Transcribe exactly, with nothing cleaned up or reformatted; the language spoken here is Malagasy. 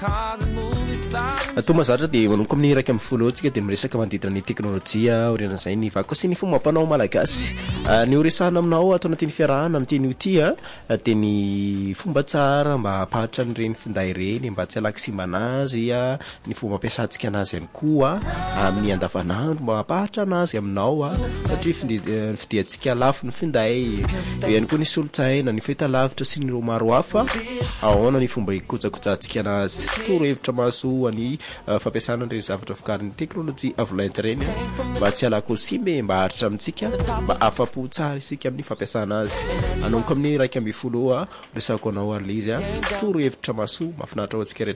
atao mazatra dia manomboka amin'ny iraika amby folo antsika dia miresaka mandritra ny teknôlôjia orianan'izay ny vakoka sy ny fomba ampanao malagasy ny horesahana aminao atao anatin'ny fiarahana amin'ity io ity a dia ny fomba tsara mba hapahatra n'ireny finday ireny mba tsy halakisimana azy a ny fomba ampiasantsika anazy ihany koa amin'ny andavanandro mba hapahatra anazy aminao a satria fidiantsika lafo ny finday eo ihany koa ny solotsaina ny fahitalavitra sy ny ro maro hafa ahoana ny fomba hikojakojantsika anazy torohevitra mahasoany fampiasana ireny zavatra fikarin'ny teknôlôjia avolainty ireny mba tsy halakosime mba haritra amintsika mba afapo tsara isika amin'ny fampiasana azy anomboka amin'ny iraika amby folo a resako anao ary le izy a torohevitra mahasoa mahafinaritra ho antsika